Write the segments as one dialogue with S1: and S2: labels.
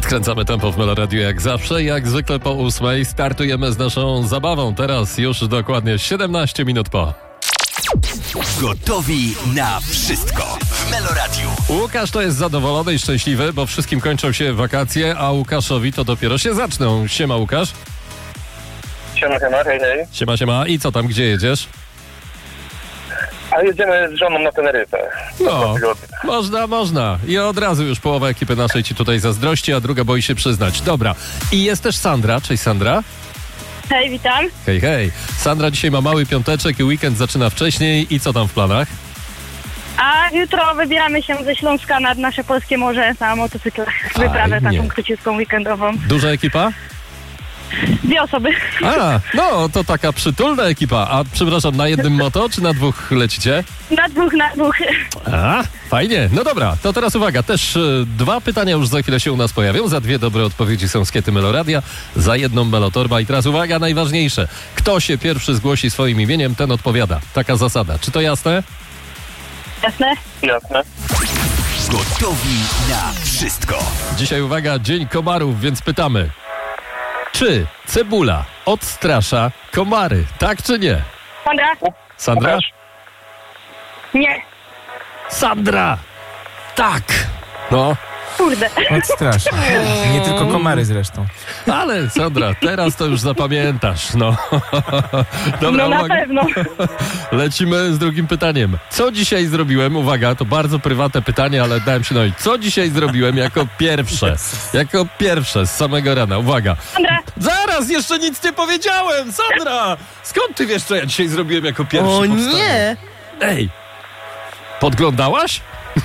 S1: Podkręcamy tempo w Meloradiu jak zawsze. Jak zwykle po 8 startujemy z naszą zabawą. Teraz już dokładnie 17 minut po.
S2: Gotowi na wszystko w Meloradiu.
S1: Łukasz to jest zadowolony i szczęśliwy, bo wszystkim kończą się wakacje, a Łukaszowi to dopiero się zaczną. Siema Łukasz.
S3: Siema, hej, hej.
S1: Siema. I co tam, gdzie jedziesz?
S3: A jedziemy z żoną na Teneryfę.
S1: No, można. I od razu już połowa ekipy naszej ci tutaj zazdrości, a druga boi się przyznać. Dobra. I jest też Sandra. Cześć Sandra.
S4: Hej, witam.
S1: Hej. Sandra dzisiaj ma mały piąteczek i weekend zaczyna wcześniej. I co tam w planach?
S4: A jutro wybieramy się ze Śląska nad nasze polskie morze na motocyklach. Wyprawę taką króciutką weekendową. Duża
S1: ekipa?
S4: 2 osoby.
S1: A, no to taka przytulna ekipa. A przepraszam, na jednym moto czy na 2 lecicie?
S4: Na dwóch.
S1: A, fajnie. No dobra, to teraz uwaga. Też 2 pytania już za chwilę się u nas pojawią. Za 2 dobre odpowiedzi są skiety Meloradia, za 1 Melotorba. I teraz uwaga, najważniejsze. Kto się pierwszy zgłosi swoim imieniem, ten odpowiada. Taka zasada. Czy to jasne?
S4: Jasne?
S3: Jasne.
S2: Gotowi na wszystko.
S1: Dzisiaj uwaga, Dzień Komarów, więc pytamy. Czy cebula odstrasza komary? Tak czy nie? Sandra?
S3: Łukasz.
S4: Nie.
S1: Sandra! Tak! No,
S4: Kurde.
S5: Odstrasza. Nie tylko komary zresztą.
S1: ale Sandra, teraz to już zapamiętasz, no. Dobra,
S4: No na
S1: uwaga.
S4: pewno.
S1: Lecimy z drugim pytaniem. Co dzisiaj zrobiłem? Uwaga, to bardzo prywatne pytanie, ale dałem się nauczyć. Co dzisiaj zrobiłem jako pierwsze? Jako pierwsze z samego rana. Uwaga.
S4: Sandra.
S1: Zaraz, jeszcze nic nie powiedziałem! Sandra! Skąd ty wiesz, co ja dzisiaj zrobiłem jako pierwszy?
S6: O
S1: powstanie?
S6: nie!
S1: Ej! Podglądałaś?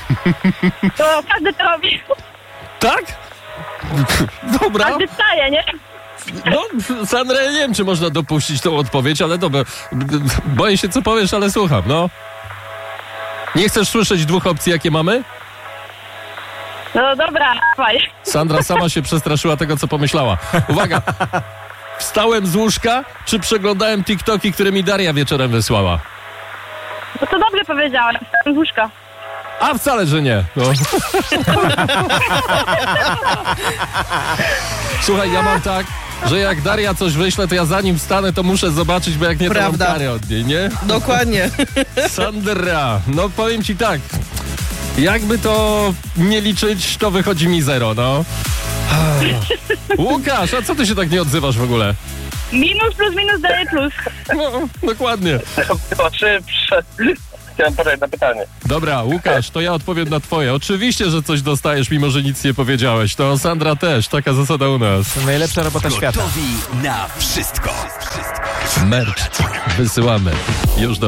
S4: To każdy to robi.
S1: Tak? Dobra.
S4: Każdy wstaje, nie?
S1: No, Sandra, ja nie wiem, czy można dopuścić tą odpowiedź, ale dobra. Boję się, co powiesz, ale słucham, no. Nie chcesz słyszeć 2 opcji, jakie mamy?
S4: No dobra, dawaj.
S1: Sandra sama się przestraszyła tego, co pomyślała. Uwaga. Wstałem z łóżka, czy przeglądałem TikToki, które mi Daria wieczorem wysłała?
S4: No to dobrze powiedziałem. Z łóżka.
S1: A wcale, że nie. No. Słuchaj, ja mam tak, że jak Daria coś wyśle, to ja zanim wstanę, to muszę zobaczyć, bo jak nie, to mam
S6: Prawda.
S1: karę od niej, nie?
S6: Dokładnie.
S1: Sandra, no powiem ci tak, jakby to nie liczyć, to wychodzi mi 0, no. Łukasz, a co ty się tak nie odzywasz w ogóle?
S4: Minus plus minus daje plus.
S1: No, dokładnie.
S3: Chciałem podać na pytanie.
S1: Dobra, Łukasz, to ja odpowiem na twoje. Oczywiście, że coś dostajesz, mimo że nic nie powiedziałeś. To Sandra też, taka zasada u nas.
S5: To najlepsza robota świata.
S2: Gotowi na wszystko.
S1: Merch wysyłamy już do